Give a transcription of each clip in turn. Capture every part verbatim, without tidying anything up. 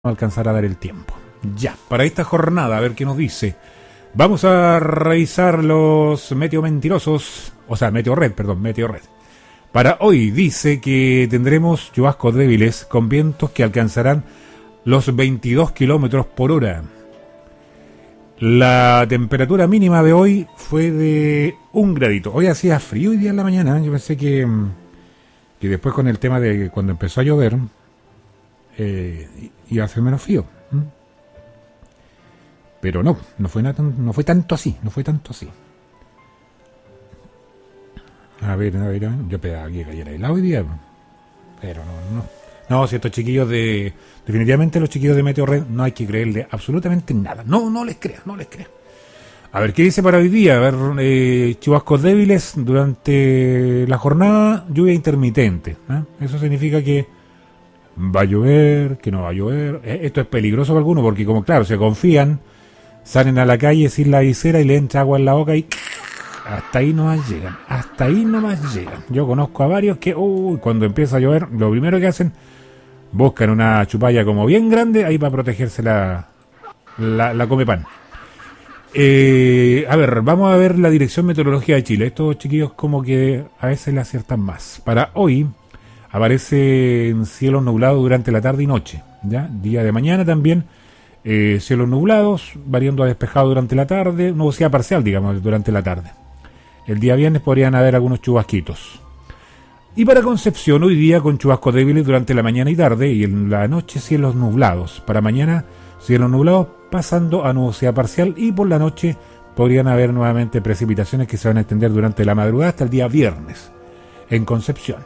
alcanzar a dar el tiempo. Ya, para esta jornada, a ver qué nos dice. Vamos a revisar los meteo mentirosos, o sea, Meteo Red, perdón, Meteo Red. Para hoy dice que tendremos chubascos débiles con vientos que alcanzarán los veintidós kilómetros por hora. La temperatura mínima de hoy fue de un gradito. Hoy hacía frío hoy día en la mañana. Yo pensé que, que después con el tema de cuando empezó a llover, eh, iba a hacer menos frío. Pero no, no fue, nada, no fue tanto así, no fue tanto así. A ver, a ver, a ver, yo pegaba que cayera helado hoy día, pero no, no. No, si estos chiquillos de... Definitivamente los chiquillos de Meteo Red no hay que creerle absolutamente nada. No, no les creas, no les creas. A ver, ¿qué dice para hoy día? A ver, eh, chubascos débiles durante la jornada, lluvia intermitente. ¿eh? Eso significa que va a llover, que no va a llover. Eh, esto es peligroso para algunos porque como claro, se confían, salen a la calle sin la visera y le entra agua en la boca y hasta ahí nomás llegan, hasta ahí nomás llegan. Yo conozco a varios que uy, cuando empieza a llover, lo primero que hacen, buscan una chupalla como bien grande ahí para protegerse la, la, la come pan. Eh, a ver, vamos a ver la Dirección Meteorológica de Chile. Estos chiquillos como que a veces le aciertan más. Para hoy aparecen cielos nublados durante la tarde y noche, ¿ya? Día de mañana también eh, cielos nublados, variando a despejado durante la tarde, nubosidad parcial, digamos, durante la tarde. El día viernes podrían haber algunos chubasquitos. Y para Concepción, hoy día con chubascos débiles durante la mañana y tarde, y en la noche cielos nublados. Para mañana, cielos nublados pasando a nubosidad parcial, y por la noche podrían haber nuevamente precipitaciones que se van a extender durante la madrugada hasta el día viernes, en Concepción.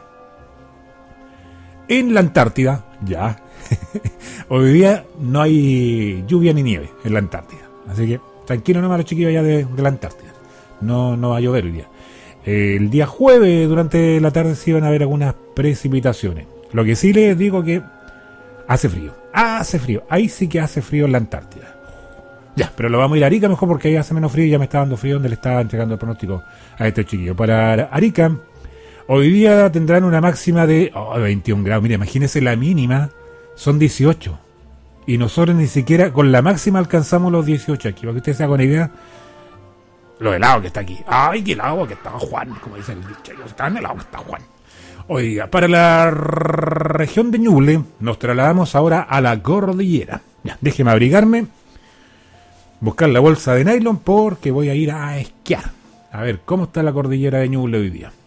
En la Antártida, ya, hoy día no hay lluvia ni nieve en la Antártida. Así que tranquilo nomás los chiquillos allá de, de la Antártida. No, no va a llover hoy día. Eh, el día jueves, durante la tarde, sí van a haber algunas precipitaciones. Lo que sí les digo que hace frío. Hace frío. Ahí sí que hace frío en la Antártida. Ya, pero lo vamos a ir a Arica mejor porque ahí hace menos frío y ya me está dando frío donde le estaba entregando el pronóstico a este chiquillo. Para Arica, hoy día tendrán una máxima de oh, veintiún grados. Mira, imagínense la mínima, son dieciocho. Y nosotros ni siquiera con la máxima alcanzamos los dieciocho aquí. Para que ustedes se hagan una idea, lo helado que está aquí. Ay, qué helado que está Juan, como dice el dicho. Está en helado que está Juan. Oiga, para la región de Ñuble, nos trasladamos ahora a la cordillera. Ya, déjeme abrigarme, buscar la bolsa de nylon porque voy a ir a esquiar. A ver, ¿cómo está la cordillera de Ñuble hoy día?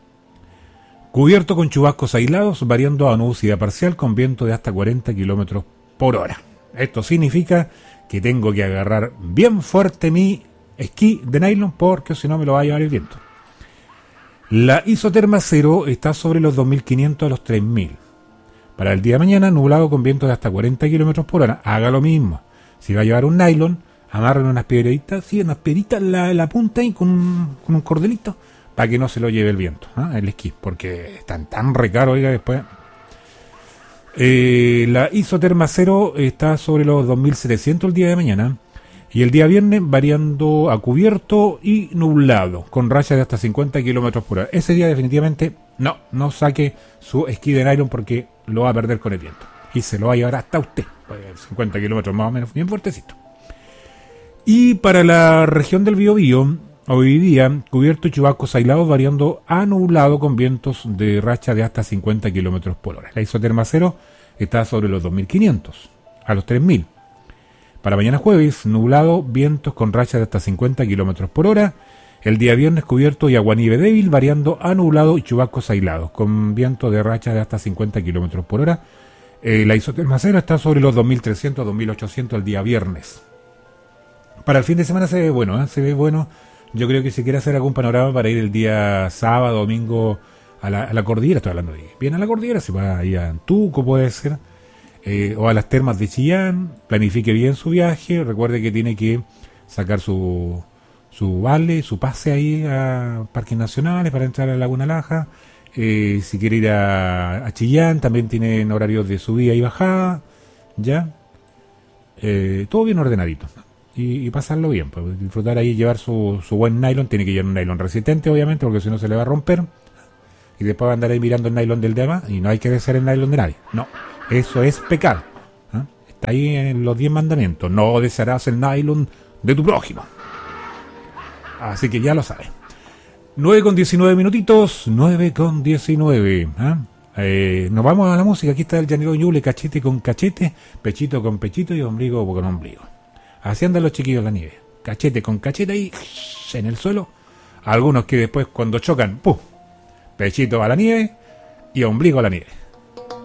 Cubierto con chubascos aislados, variando a nubosidad parcial con viento de hasta cuarenta kilómetros por hora. Esto significa que tengo que agarrar bien fuerte mi esquí de nylon porque si no me lo va a llevar el viento. La isoterma cero está sobre los dos mil quinientos a los tres mil. Para el día de mañana, nublado con viento de hasta cuarenta kilómetros por hora. Haga lo mismo. Si va a llevar un nylon, amarren unas piedritas, sí, unas piedritas en la, en la punta y con un, con un cordelito para que no se lo lleve el viento, ¿eh? El esquí, porque están tan recaros, oiga, después. Eh, la isoterma cero está sobre los dos mil setecientos el día de mañana. Y el día viernes variando a cubierto y nublado, con rayas de hasta cincuenta kilómetros por hora. Ese día definitivamente no, no saque su esquí de nylon porque lo va a perder con el viento. Y se lo va a llevar hasta usted, cincuenta kilómetros más o menos, bien fuertecito. Y para la región del Biobío, hoy día cubierto y chubascos aislados variando a nublado con vientos de racha de hasta cincuenta kilómetros por hora. La isoterma cero está sobre los dos mil quinientos a los tres mil. Para mañana jueves, nublado, vientos con rachas de hasta cincuenta kilómetros por hora. El día viernes cubierto y aguanieve débil, variando a nublado y chubascos aislados, con viento de rachas de hasta cincuenta kilómetros por hora. Eh, la isoterma cero está sobre los dos mil trescientos a dos mil ochocientos el día viernes. Para el fin de semana se ve bueno, ¿eh? se ve bueno. Yo creo que si quiere hacer algún panorama para ir el día sábado, domingo a la, a la cordillera, estoy hablando de bien a la cordillera, se va a ir a Antuco, puede ser. Eh, o a las termas de Chillán, planifique bien su viaje, recuerde que tiene que sacar su su vale, su pase ahí a parques nacionales para entrar a la Laguna Laja. Eh, si quiere ir a, a Chillán, también tienen horarios de subida y bajada, ya, eh, todo bien ordenadito y, y pasarlo bien, pues disfrutar ahí, llevar su, su buen nylon, tiene que llevar un nylon resistente obviamente porque si no se le va a romper y después va a andar ahí mirando el nylon del demás y no hay que desear el nylon de nadie, no. Eso es pecado. ¿eh? Está ahí en los diez mandamientos. No desearás el nylon de tu prójimo. Así que ya lo sabes. nueve con diecinueve minutitos. nueve con diecinueve. ¿eh? Eh, nos vamos a la música. Aquí está el llanero Ñuble, cachete con cachete, pechito con pechito y ombligo con ombligo. Así andan los chiquillos en la nieve. Cachete con cachete ahí en el suelo. Algunos que después cuando chocan, ¡pum! Pechito a la nieve y ombligo a la nieve.